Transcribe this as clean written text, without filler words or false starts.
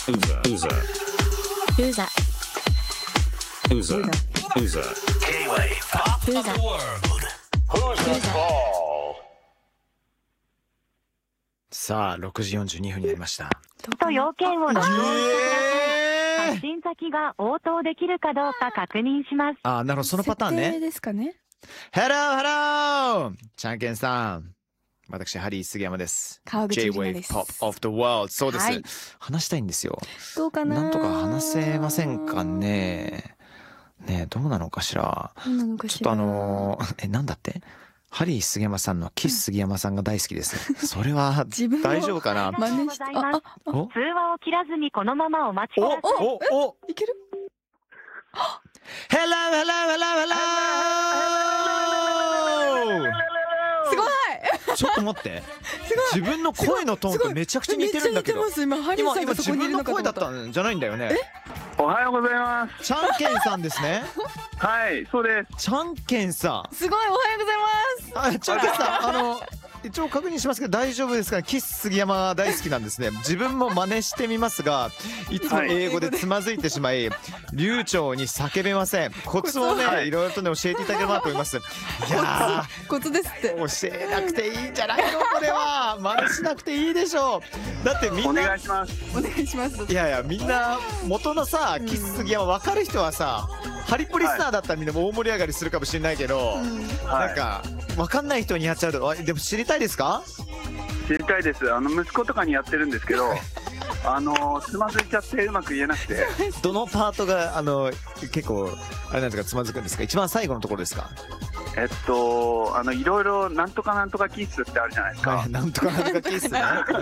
Uza. Uza. Uza. Uza. K-Wave Pop of the World. Who's the ball? さあ6時42分になりました。 と要件を録音してください。発信先が応答できるかどうか確認します。 あ、なるほど、そのパターン設定ね。 ですかね。 Hello! ちゃんけんさん。私、ハリー杉山です。 川口ゆりな J-Wave です。 Pop of the World。そうです、 はい。 話したいんですよ。 どうかな。 なんとか話せませんかね。ねえ、どうなのかしら。 どうなのかしら。 ちょっとなんだってハリー杉山さんのキス杉山さんが大好きです。それは自分の大丈夫かな。 ありがとうございます。 お通話を切らずにこのままお待ちください。 おいける。 Hello, hello, hello, hello! すごい。 ちょっと待って。 すごい。 自分の声のトーンとめちゃくちゃ似てるんだけど。 めっちゃ似てます。今ハリーさんがそ自分こにいるのかとの声だっ思ったたんじゃないんだよね。 おはようございます。 ちゃんけんさんですね。 はいそうです。 ちゃんけんさん。 すごい。おはようございます。 あ、ちゃんけんさん、一応確認しますけど大丈夫ですか。キス杉山が大好きなんですね。自分も真似してみますが、いつも英語でつまずいてしまい、流暢に叫べません。コツをね、いろいろとね教えていただければと思います。いやコツですって。 ー、教えなくていいんじゃないのこれは。真似しなくていいでしょう。だってみおんな、 願いします。 お願いします。 いやいや、みんな元のさキス杉山分かる人はさ、ハリポリスターだったらみんな大盛り上がりするかもしれないけど、なんか分かんない人にやっちゃうと。でも知りたいですか。 知りたいです。息子とかにやってるんですけどつまずいちゃってうまく言えなくて。 どのパートが結構あれなんですか、つまずくんですか。一番最後のところですか。 いろいろなんとかなんとかキッスってあるじゃないですか。 はい、なんとかなんとかキスね。